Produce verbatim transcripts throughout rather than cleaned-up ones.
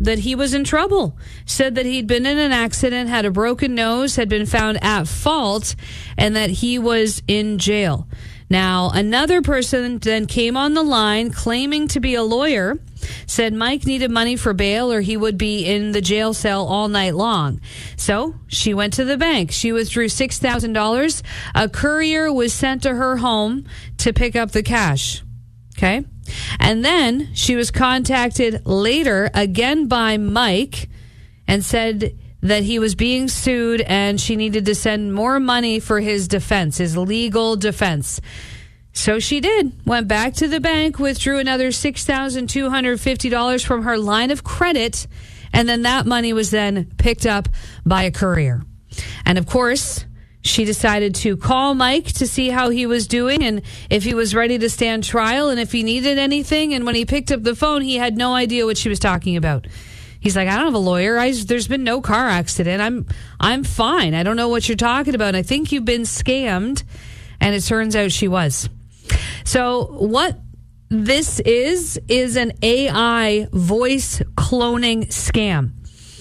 that he was in trouble. Said that he'd been in an accident, had a broken nose, had been found at fault, and that he was in jail. Now, another person then came on the line claiming to be a lawyer, said Mike needed money for bail or he would be in the jail cell all night long. So she went to the bank. She withdrew six thousand dollars. A courier was sent to her home to pick up the cash. Okay. And then she was contacted later again by Mike and said that he was being sued and she needed to send more money for his defense, his legal defense. So she did. Went back to the bank, withdrew another six thousand two hundred fifty dollars from her line of credit, and then that money was then picked up by a courier. And of course, she decided to call Mike to see how he was doing and if he was ready to stand trial and if he needed anything. And when he picked up the phone, he had no idea what she was talking about. He's like, I don't have a lawyer. I, there's been no car accident. I'm I'm fine. I don't know what you're talking about. I think you've been scammed. And it turns out she was. So what this is, is an A I voice cloning scam.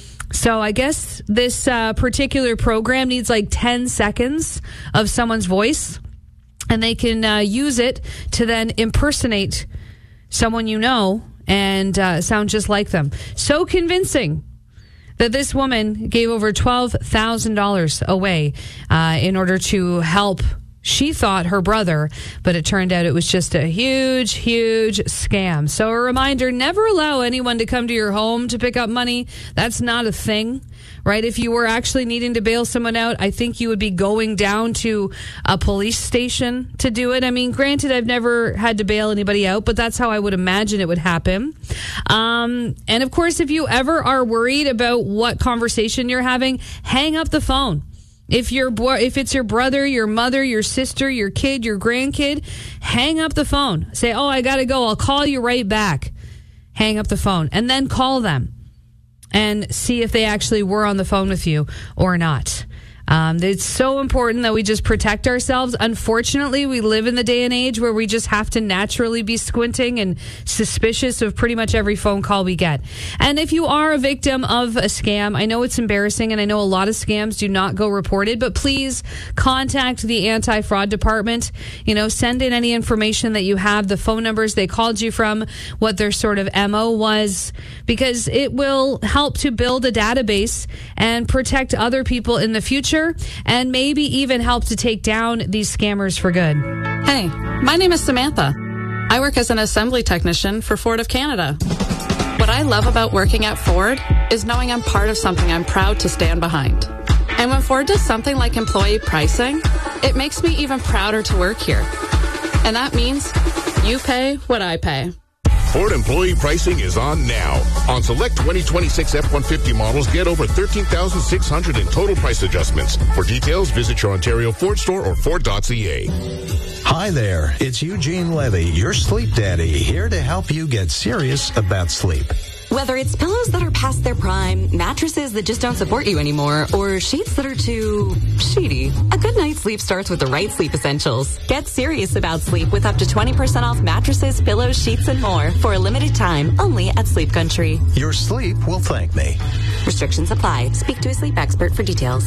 So I guess this uh, particular program needs like ten seconds of someone's voice. And they can uh, use it to then impersonate someone you know and uh, sound just like them. So convincing that this woman gave over twelve thousand dollars away uh, in order to help, she thought, her brother, but it turned out it was just a huge, huge scam. So a reminder, never allow anyone to come to your home to pick up money. That's not a thing, right? If you were actually needing to bail someone out, I think you would be going down to a police station to do it. I mean, granted, I've never had to bail anybody out, but that's how I would imagine it would happen. Um, and of course, if you ever are worried about what conversation you're having, hang up the phone. If you're, if it's your brother, your mother, your sister, your kid, your grandkid, hang up the phone. Say, oh, I got to go. I'll call you right back. Hang up the phone and then call them and see if they actually were on the phone with you or not. Um, it's so important that we just protect ourselves. Unfortunately, we live in the day and age where we just have to naturally be squinting and suspicious of pretty much every phone call we get. And if you are a victim of a scam, I know it's embarrassing and I know a lot of scams do not go reported, but please contact the anti-fraud department. You know, send in any information that you have, the phone numbers they called you from, what their sort of M O was, because it will help to build a database and protect other people in the future, and maybe even help to take down these scammers for good. Hey, my name is Samantha. I work as an assembly technician for Ford of Canada. What I love about working at Ford is knowing I'm part of something I'm proud to stand behind. And when Ford does something like employee pricing, it makes me even prouder to work here. And that means you pay what I pay. Ford employee pricing is on now. On select twenty twenty-six F one fifty models, get over thirteen thousand six hundred dollars in total price adjustments. For details, visit your Ontario Ford store or Ford dot C A. Hi there, it's Eugene Levy, your sleep daddy, here to help you get serious about sleep. Whether it's pillows that are past their prime, mattresses that just don't support you anymore, or sheets that are too sheety, a good night's sleep starts with the right sleep essentials. Get serious about sleep with up to twenty percent off mattresses, pillows, sheets, and more for a limited time only at Sleep Country. Your sleep will thank me. Restrictions apply. Speak to a sleep expert for details.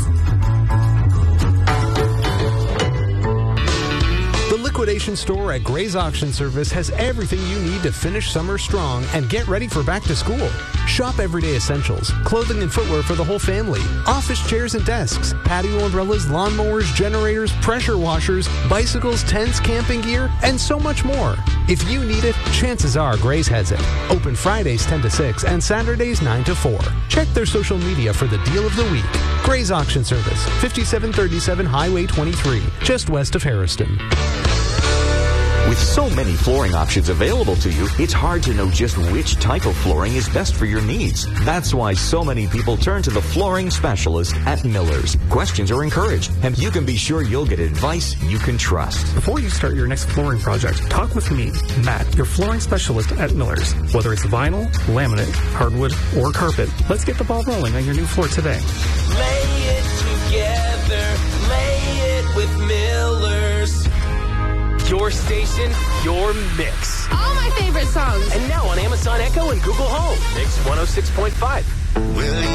The liquidation store at Gray's Auction Service has everything you need to finish summer strong and get ready for back to school. Shop everyday essentials, clothing and footwear for the whole family, office chairs and desks, patio umbrellas, lawnmowers, generators, pressure washers, bicycles, tents, camping gear, and so much more. If you need it, chances are Gray's has it. Open Fridays ten to six and Saturdays nine to four. Check their social media for the deal of the week. Gray's Auction Service, fifty-seven thirty-seven Highway twenty-three, just west of Harrison. With so many flooring options available to you, it's hard to know just which type of flooring is best for your needs. That's why so many people turn to the flooring specialist at Miller's. Questions are encouraged, and you can be sure you'll get advice you can trust. Before you start your next flooring project, talk with me, Matt, your flooring specialist at Miller's. Whether it's vinyl, laminate, hardwood, or carpet, let's get the ball rolling on your new floor today. Lay it together, lay it with Miller's. Your station, your mix. All my favorite songs. And now on Amazon Echo and Google Home. Mix one oh six point five.